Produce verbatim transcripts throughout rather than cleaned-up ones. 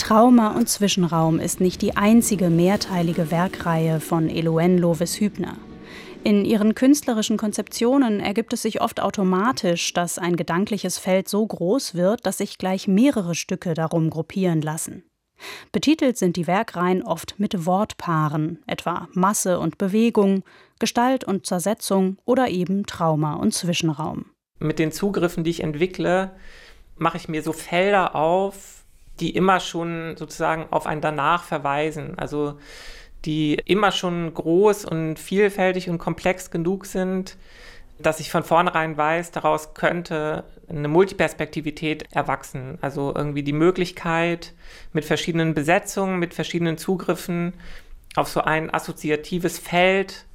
Trauma und Zwischenraum ist nicht die einzige mehrteilige Werkreihe von Eloane Lovis-Hübner. In ihren künstlerischen Konzeptionen ergibt es sich oft automatisch, dass ein gedankliches Feld so groß wird, dass sich gleich mehrere Stücke darum gruppieren lassen. Betitelt sind die Werkreihen oft mit Wortpaaren, etwa Masse und Bewegung, Gestalt und Zersetzung oder eben Trauma und Zwischenraum. Mit den Zugriffen, die ich entwickle, mache ich mir so Felder auf, die immer schon sozusagen auf ein Danach verweisen, also die immer schon groß und vielfältig und komplex genug sind, dass ich von vornherein weiß, daraus könnte eine Multiperspektivität erwachsen. Also irgendwie die Möglichkeit, mit verschiedenen Besetzungen, mit verschiedenen Zugriffen auf so ein assoziatives Feld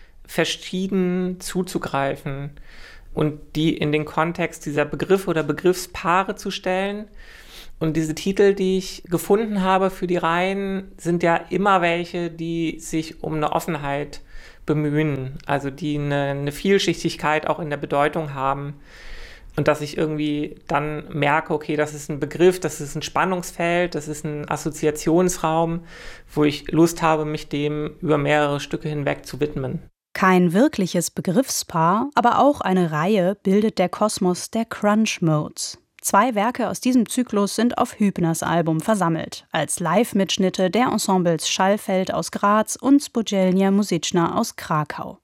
verschieden zuzugreifen und die in den Kontext dieser Begriffe oder Begriffspaare zu stellen. Und diese Titel, die ich gefunden habe für die Reihen, sind ja immer welche, die sich um eine Offenheit bemühen, also die eine, eine Vielschichtigkeit auch in der Bedeutung haben. Und dass ich irgendwie dann merke, okay, das ist ein Begriff, das ist ein Spannungsfeld, das ist ein Assoziationsraum, wo ich Lust habe, mich dem über mehrere Stücke hinweg zu widmen. Kein wirkliches Begriffspaar, aber auch eine Reihe bildet der Kosmos der Crunch Modes. Zwei Werke aus diesem Zyklus sind auf Hübners Album versammelt, als Live-Mitschnitte der Ensembles Schallfeld aus Graz und Spółdzielnia Muzyczna aus Krakau.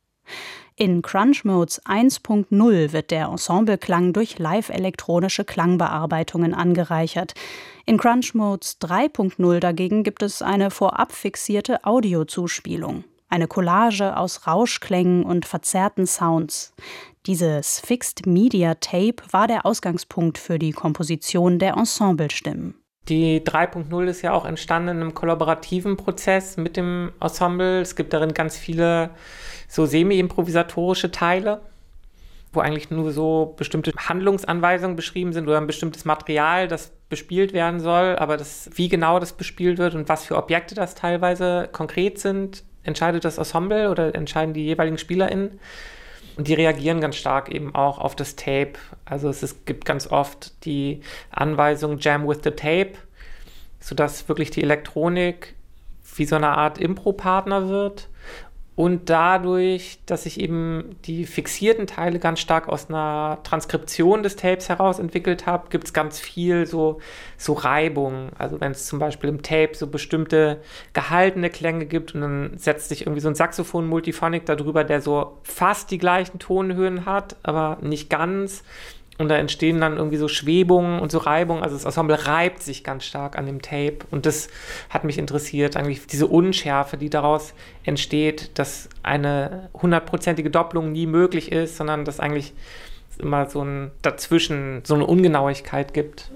In Crunch Modes eins Punkt null wird der Ensembleklang durch live-elektronische Klangbearbeitungen angereichert. In Crunch Modes drei Punkt null dagegen gibt es eine vorab fixierte Audiozuspielung. Eine Collage aus Rauschklängen und verzerrten Sounds. Dieses Fixed Media Tape war der Ausgangspunkt für die Komposition der Ensemblestimmen. Die drei Punkt null ist ja auch entstanden in einem kollaborativen Prozess mit dem Ensemble. Es gibt darin ganz viele so semi-improvisatorische Teile, wo eigentlich nur so bestimmte Handlungsanweisungen beschrieben sind oder ein bestimmtes Material, das bespielt werden soll. Aber das, wie genau das bespielt wird und was für Objekte das teilweise konkret sind, entscheidet das Ensemble oder entscheiden die jeweiligen SpielerInnen. Und die reagieren ganz stark eben auch auf das Tape. Also es, es gibt ganz oft die Anweisung Jam with the Tape, sodass wirklich die Elektronik wie so eine Art Impro-Partner wird. Und dadurch, dass sich eben die fixierten Teile ganz stark aus einer Transkription des Tapes heraus entwickelt habe, gibt es ganz viel so, so Reibung. Also wenn es zum Beispiel im Tape so bestimmte gehaltene Klänge gibt und dann setzt sich irgendwie so ein Saxophon-Multiphonic darüber, der so fast die gleichen Tonhöhen hat, aber nicht ganz. Und da entstehen dann irgendwie so Schwebungen und so Reibungen. Also das Ensemble reibt sich ganz stark an dem Tape. Und das hat mich interessiert, eigentlich diese Unschärfe, die daraus entsteht, dass eine hundertprozentige Doppelung nie möglich ist, sondern dass eigentlich es immer so ein dazwischen, so eine Ungenauigkeit gibt.